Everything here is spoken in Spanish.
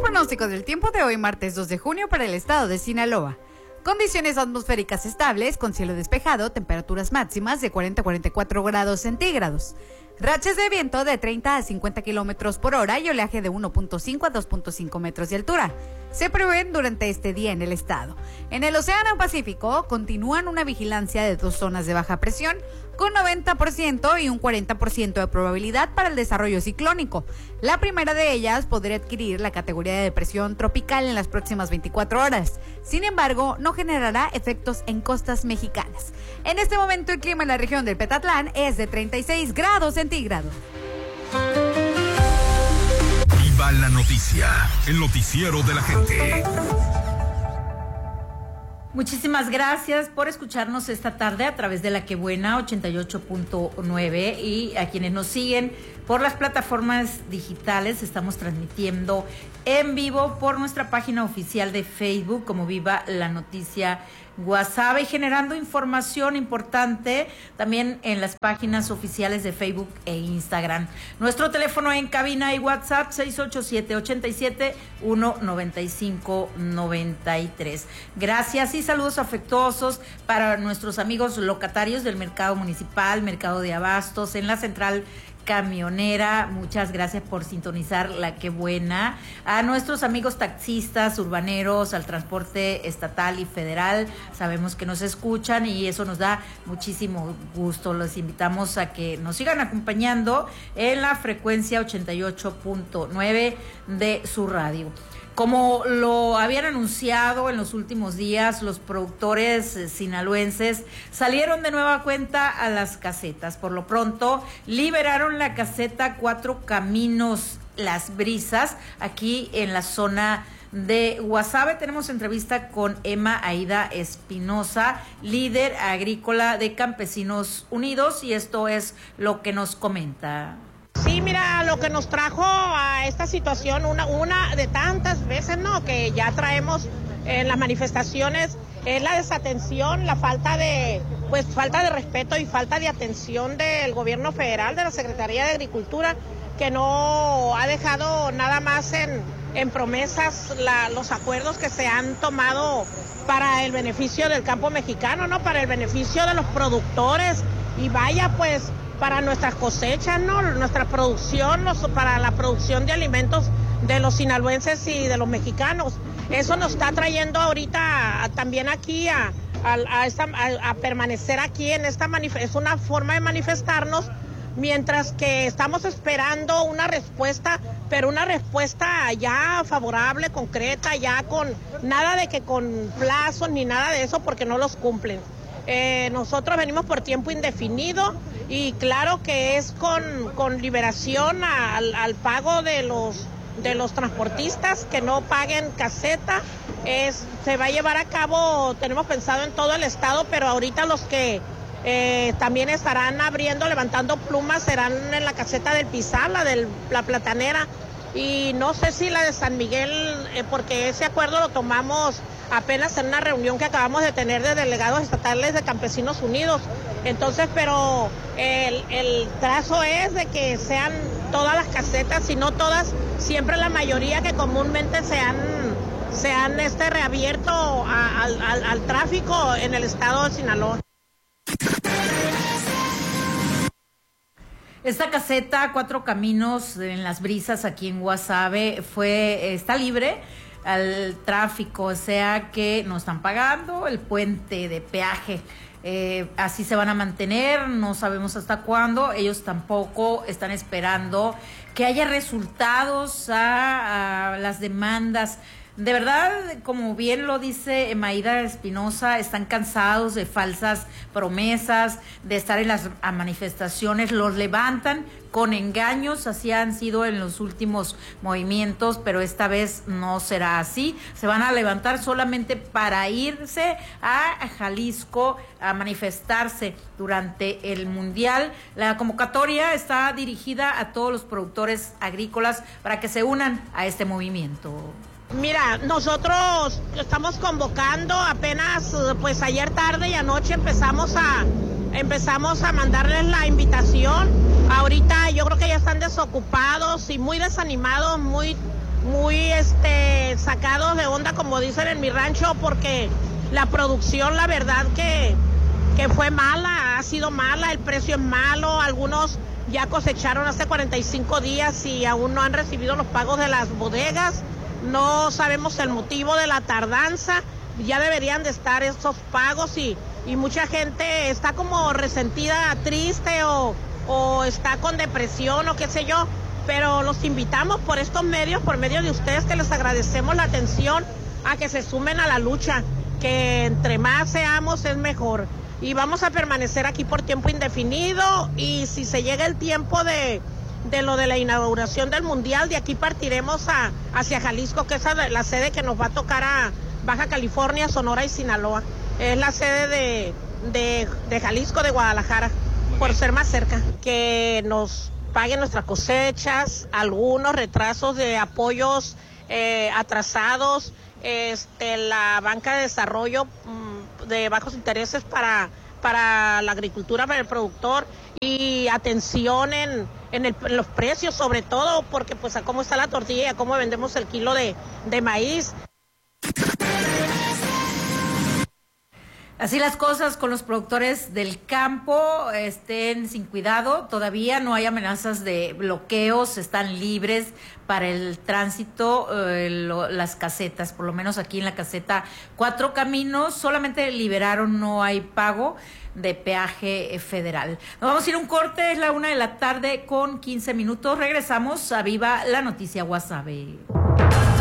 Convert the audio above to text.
pronóstico del tiempo de hoy, martes 2 de junio, para el estado de Sinaloa. Condiciones atmosféricas estables, con cielo despejado, temperaturas máximas de 40 a 44 grados centígrados. Rachas de viento de 30 a 50 kilómetros por hora y oleaje de 1.5 a 2.5 metros de altura. Se prevén durante este día en el estado. En el Océano Pacífico continúan una vigilancia de 2 zonas de baja presión con 90% y un 40% de probabilidad para el desarrollo ciclónico. La primera de ellas podría adquirir la categoría de depresión tropical en las próximas 24 horas. Sin embargo, no generará efectos en costas mexicanas. En este momento el clima en la región del Petatlán es de 36 grados centígrados. Viva la noticia, el noticiero de la gente. Muchísimas gracias por escucharnos esta tarde a través de La Que Buena 88.9 y a quienes nos siguen por las plataformas digitales. Estamos transmitiendo en vivo por nuestra página oficial de Facebook como Viva la Noticia Guasave y generando información importante también en las páginas oficiales de Facebook e Instagram. Nuestro teléfono en cabina y WhatsApp 687-87-195-93. Gracias y saludos afectuosos para nuestros amigos locatarios del mercado municipal, mercado de abastos, en la central camionera. Muchas gracias por sintonizar La Que Buena. A nuestros amigos taxistas, urbaneros, al transporte estatal y federal, sabemos que nos escuchan y eso nos da muchísimo gusto. Los invitamos a que nos sigan acompañando en la frecuencia 88.9 de su radio. Como lo habían anunciado en los últimos días, los productores sinaloenses salieron de nueva cuenta a las casetas. Por lo pronto, liberaron la caseta Cuatro Caminos Las Brisas, aquí en la zona de Guasave. Tenemos entrevista con Emma Aida Espinosa, líder agrícola de Campesinos Unidos, y esto es lo que nos comenta. Sí, mira, lo que nos trajo a esta situación, una de tantas veces, ¿no?, que ya traemos en las manifestaciones, es la desatención, la falta de respeto y falta de atención del gobierno federal, de la Secretaría de Agricultura, que no ha dejado nada más en promesas los acuerdos que se han tomado para el beneficio del campo mexicano, ¿no?, para el beneficio de los productores, y vaya, pues, para nuestras cosechas, ¿no?, nuestra producción, para la producción de alimentos de los sinaloenses y de los mexicanos. Eso nos está trayendo ahorita también aquí a permanecer aquí en esta es una forma de manifestarnos, mientras que estamos esperando una respuesta, pero una respuesta ya favorable, concreta, ya con nada de que con plazos ni nada de eso, porque no los cumplen. Nosotros venimos por tiempo indefinido y claro que es con liberación al pago de los transportistas que no paguen caseta. Se va a llevar a cabo, tenemos pensado en todo el estado, pero ahorita los que también estarán levantando plumas serán en la caseta del Pizar, la Platanera, y no sé si la de San Miguel, porque ese acuerdo lo tomamos apenas en una reunión que acabamos de tener de delegados estatales de Campesinos Unidos. Entonces, pero el trazo es de que sean todas las casetas, si no todas, siempre la mayoría que comúnmente se han reabierto al tráfico en el estado de Sinaloa. Esta caseta Cuatro Caminos en Las Brisas aquí en Guasave está libre al tráfico, o sea que no están pagando el puente de peaje. Así se van a mantener, no sabemos hasta cuándo. Ellos tampoco están esperando que haya resultados a las demandas. De verdad, como bien lo dice Maida Espinosa, están cansados de falsas promesas, de estar en las manifestaciones, los levantan con engaños, así han sido en los últimos movimientos, pero esta vez no será así. Se van a levantar solamente para irse a Jalisco a manifestarse durante el Mundial. La convocatoria está dirigida a todos los productores agrícolas para que se unan a este movimiento. Mira, nosotros estamos convocando apenas, pues ayer tarde y anoche empezamos a mandarles la invitación. Ahorita yo creo que ya están desocupados y muy desanimados, muy muy sacados de onda, como dicen en mi rancho, porque la producción, la verdad que fue mala, ha sido mala, el precio es malo, algunos ya cosecharon hace 45 días y aún no han recibido los pagos de las bodegas, no sabemos el motivo de la tardanza, ya deberían de estar esos pagos y mucha gente está como resentida, triste o está con depresión o qué sé yo, pero los invitamos por estos medios, por medio de ustedes, que les agradecemos la atención, a que se sumen a la lucha, que entre más seamos es mejor. Y vamos a permanecer aquí por tiempo indefinido, y si se llega el tiempo de lo de la inauguración del Mundial, de aquí partiremos hacia Jalisco, que es la sede que nos va a tocar a Baja California, Sonora y Sinaloa. Es la sede de Jalisco, de Guadalajara, por ser más cerca. Que nos paguen nuestras cosechas, algunos retrasos de apoyos atrasados, la banca de desarrollo de bajos intereses para la agricultura, para el productor, y atención en los precios, sobre todo, porque pues a cómo está la tortilla y a cómo vendemos el kilo de maíz. Así las cosas con los productores del campo, estén sin cuidado, todavía no hay amenazas de bloqueos, están libres para el tránsito, las casetas, por lo menos aquí en la caseta Cuatro Caminos, solamente liberaron, no hay pago de peaje federal. Nos vamos a ir a un corte, es la 1:00 p.m, con 15 minutos, regresamos a Viva la Noticia Guasave.